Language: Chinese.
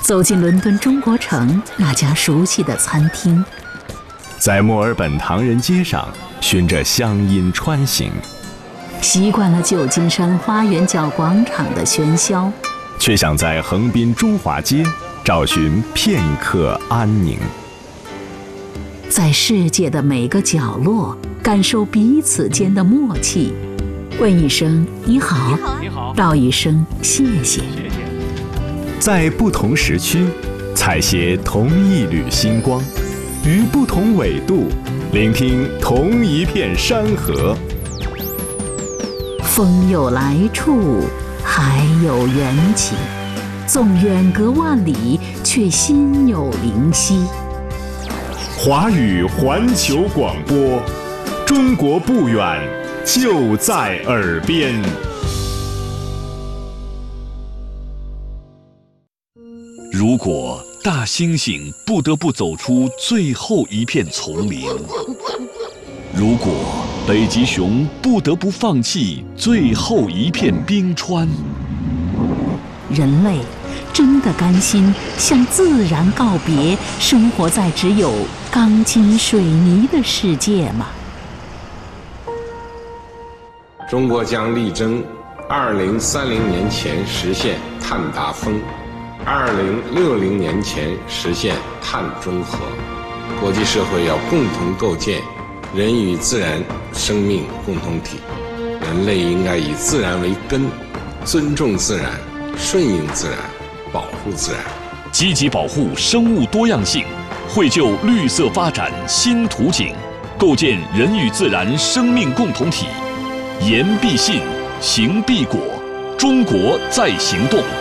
走进伦敦中国城那家熟悉的餐厅， 在墨尔本唐人街上循着乡音穿行， 习惯了旧金山花园角广场的喧嚣， 却想在横滨中华街找寻片刻安宁。 在世界的每个角落感受彼此间的默契，问一声你好，道一声谢谢。 在不同时区采撷同一缕星光，于不同纬度聆听同一片山河。 风有来处，海有缘起，纵远隔万里，却心有灵犀。 华语环球广播，中国不远，就在耳边。 如果大猩猩不得不走出最后一片丛林，如果北极熊不得不放弃最后一片冰川， 人类真的甘心向自然告别，生活在只有钢筋水泥的世界吗？ 中国将力争2030年前实现碳达峰，2060年前实现碳中和。国际社会要共同构建人与自然生命共同体，人类应该以自然为根，尊重自然，顺应自然，保护自然， 积极保护生物多样性，绘就绿色发展新图景，构建人与自然生命共同体。言必信，行必果，中国在行动。